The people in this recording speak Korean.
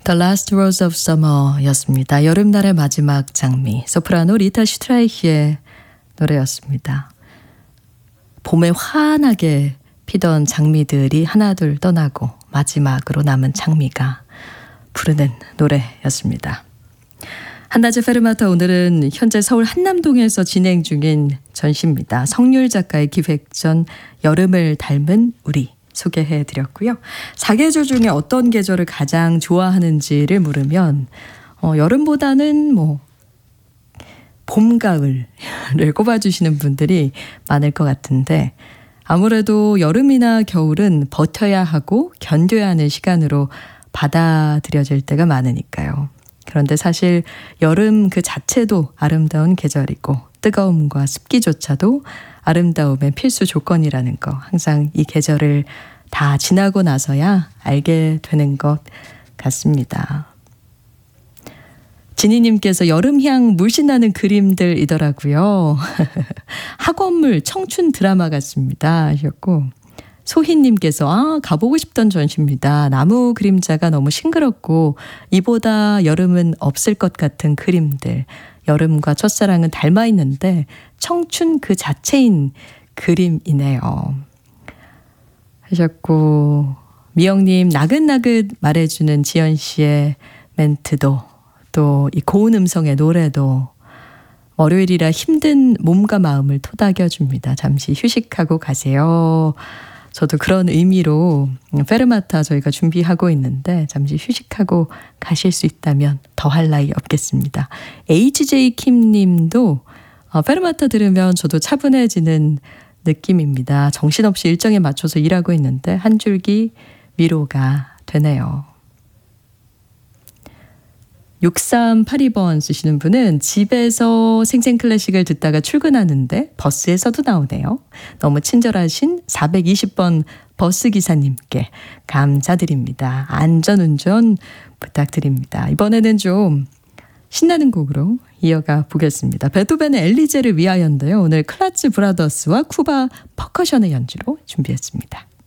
The Last Rose of Summer 였습니다. 여름날의 마지막 장미. 소프라노 리타 슈트라이히의 노래였습니다. 봄에 환하게 피던 장미들이 하나둘 떠나고 마지막으로 남은 장미가 부르는 노래였습니다. 한낮의 페르마타, 오늘은 현재 서울 한남동에서 진행 중인 전시입니다. 성률 작가의 기획전 여름을 닮은 우리 소개해드렸고요. 사계절 중에 어떤 계절을 가장 좋아하는지를 물으면 여름보다는 봄, 가을을 꼽아주시는 분들이 많을 것 같은데, 아무래도 여름이나 겨울은 버텨야 하고 견뎌야 하는 시간으로 받아들여질 때가 많으니까요. 그런데 사실 여름 그 자체도 아름다운 계절이고 뜨거움과 습기조차도 아름다움의 필수 조건이라는 거, 항상 이 계절을 다 지나고 나서야 알게 되는 것 같습니다. 진희님께서 여름향 물씬 나는 그림들이더라고요. 학원물 청춘 드라마 같습니다 하셨고, 소희님께서 가보고 싶던 전시입니다. 나무 그림자가 너무 싱그럽고 이보다 여름은 없을 것 같은 그림들. 여름과 첫사랑은 닮아 있는데 청춘 그 자체인 그림이네요 하셨고, 미영님 나긋나긋 말해주는 지연 씨의 멘트도, 또 이 고운 음성의 노래도 월요일이라 힘든 몸과 마음을 토닥여줍니다. 잠시 휴식하고 가세요. 저도 그런 의미로 페르마타 저희가 준비하고 있는데 잠시 휴식하고 가실 수 있다면 더할 나위 없겠습니다. HJ 킴 님도 페르마타 들으면 저도 차분해지는 느낌입니다. 정신없이 일정에 맞춰서 일하고 있는데 한 줄기 위로가 되네요. 6382번 쓰시는 분은 집에서 생생클래식을 듣다가 출근하는데 버스에서도 나오네요. 너무 친절하신 420번 버스기사님께 감사드립니다. 안전운전 부탁드립니다. 이번에는 좀 신나는 곡으로 이어가 보겠습니다. 베토벤의 엘리제를 위하여인데요. 오늘 클라츠 브라더스와 쿠바 퍼커션의 연주로 준비했습니다.